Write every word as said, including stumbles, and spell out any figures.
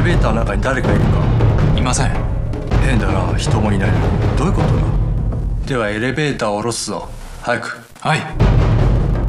レベーターの中に誰かいるか？ いません。 変だな、人もいないのに。どういうことだ？ではエレベーターを下ろすぞ。早く。 はい。